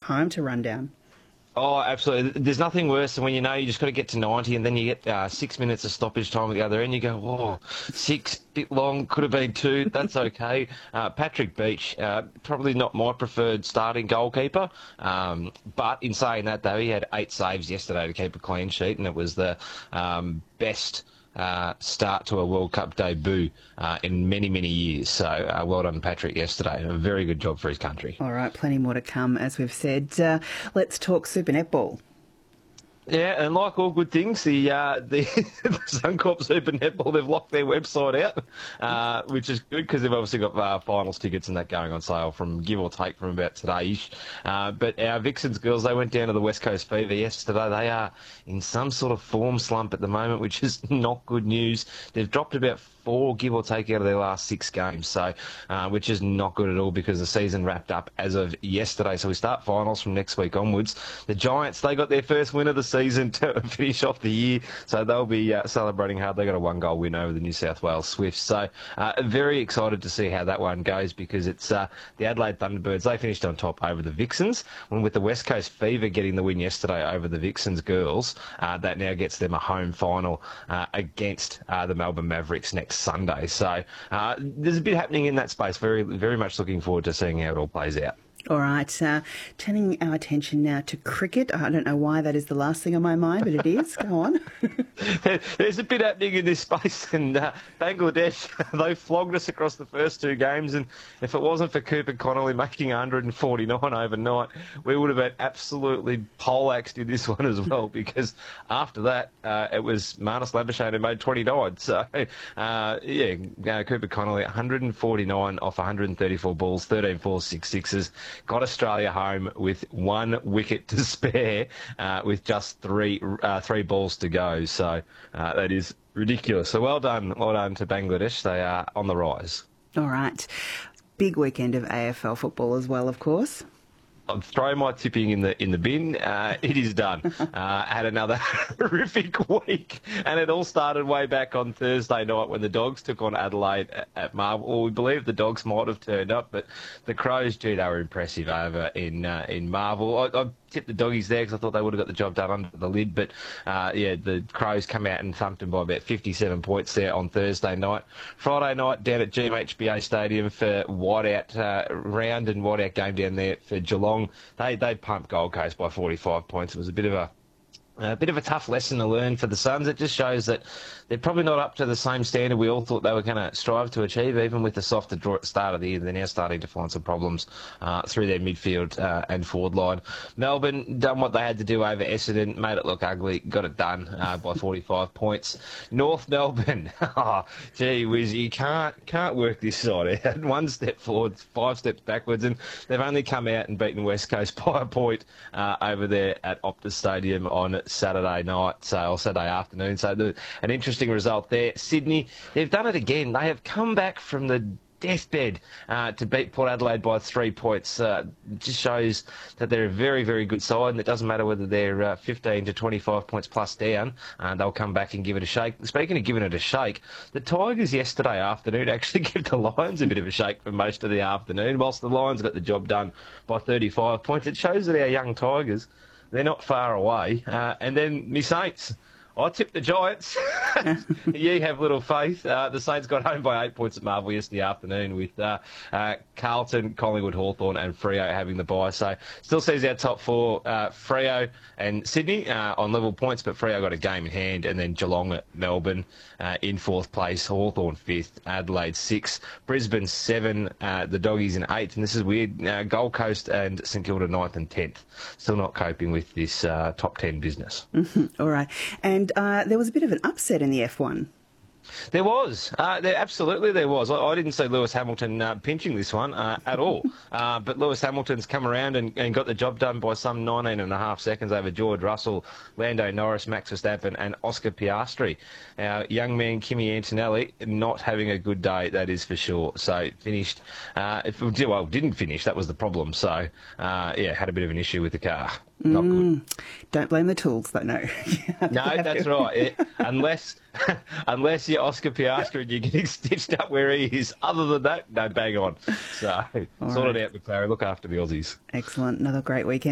home to run down. Oh, absolutely. There's nothing worse than when you know you just got to get to 90 and then you get 6 minutes of stoppage time at the other end. You go, whoa, 6, bit long, could have been 2. That's okay. Patrick Beach, probably not my preferred starting goalkeeper. But in saying that, though, he had 8 saves yesterday to keep a clean sheet, and it was the best start to a World Cup debut in many, many years. So well done, Patrick, yesterday. A very good job for his country. All right, plenty more to come, as we've said. Let's talk Super Netball. Yeah, and like all good things, the Suncorp Super Netball, they've locked their website out, which is good because they've obviously got finals tickets and that going on sale from give or take from about today-ish. But our Vixens girls, they went down to the West Coast Fever yesterday. They are in some sort of form slump at the moment, which is not good news. They've dropped about 4, give or take, out of their last 6 games, so which is not good at all because the season wrapped up as of yesterday. So we start finals from next week onwards. The Giants, they got their first win of the season to finish off the year, so they'll be celebrating hard. They got a 1-goal win over the New South Wales Swifts. So very excited to see how that one goes because it's the Adelaide Thunderbirds. They finished on top over the Vixens, and with the West Coast Fever getting the win yesterday over the Vixens girls, that now gets them a home final against the Melbourne Mavericks next Sunday. So there's a bit happening in that space. Very, very much looking forward to seeing how it all plays out. All right, turning our attention now to cricket. I don't know why that is the last thing on my mind, but it is. Go on. There's a bit happening in this space, and Bangladesh, they flogged us across the first 2 games, and if it wasn't for Cooper Connolly making 149 overnight, we would have been absolutely poleaxed in this one as well, because after that, it was Marnus Labuschagne who made 29. So, Cooper Connolly, 149 off 134 balls, 13 4 6 sixes. Got Australia home with 1 wicket to spare, with just three balls to go. So that is ridiculous. So well done to Bangladesh. They are on the rise. All right. Big weekend of AFL football as well, of course. I'm throwing my tipping in the bin. It is done. Had another horrific week, and it all started way back on Thursday night when the Dogs took on Adelaide at Marvel. Well, we believe the Dogs might have turned up, but the Crows, gee, they were impressive over in Marvel. I tipped the Doggies there because I thought they would have got the job done under the lid, but the Crows come out and thumped them by about 57 points there on Thursday night. Friday night down at GMHBA Stadium for whiteout round and whiteout game down there for Geelong. They pumped Gold Coast by 45 points. It was a bit of a tough lesson to learn for the Suns. It just shows that they're probably not up to the same standard we all thought they were going to strive to achieve, even with the softer draw at the start of the year. They're now starting to find some problems through their midfield and forward line. Melbourne done what they had to do over Essendon, made it look ugly, got it done by 45 points. North Melbourne, gee whiz, you can't work this side out. 1 step forward, 5 steps backwards, and they've only come out and beaten West Coast by a point over there at Optus Stadium on Saturday night, or Saturday afternoon. So an interesting result there. Sydney, they've done it again. They have come back from the deathbed to beat Port Adelaide by 3 points. It just shows that they're a very, very good side, and it doesn't matter whether they're 15 to 25 points plus down, they'll come back and give it a shake. Speaking of giving it a shake, the Tigers yesterday afternoon actually gave the Lions a bit of a shake for most of the afternoon. Whilst the Lions got the job done by 35 points, it shows that our young Tigers, they're not far away. And then me Saints, I tipped the Giants. You have little faith. The Saints got home by 8 points at Marvel yesterday afternoon with Carlton, Collingwood, Hawthorn and Freo having the bye. So still sees our top 4, Freo and Sydney on level points, but Freo got a game in hand, and then Geelong at Melbourne in 4th place, Hawthorn 5th, Adelaide 6th, Brisbane 7, the Doggies in 8th, and this is weird, Gold Coast and St Kilda 9th and 10th. Still not coping with this top 10 business. Mm-hmm. All right. And there was a bit of an upset in the F1. There was. Absolutely there was. I didn't see Lewis Hamilton pinching this one at all. But Lewis Hamilton's come around and got the job done by some 19.5 seconds over George Russell, Lando Norris, Max Verstappen and Oscar Piastri. Our young man Kimi Antonelli not having a good day, that is for sure. So finished, didn't finish, that was the problem. So, had a bit of an issue with the car. Not good. Don't blame the tools, though, no. No, that's right. Unless you're Oscar Piastri and you're getting stitched up where he is. Other than that, no, bang on. So, sort it out, McLaren. Look after the Aussies. Excellent. Another great weekend.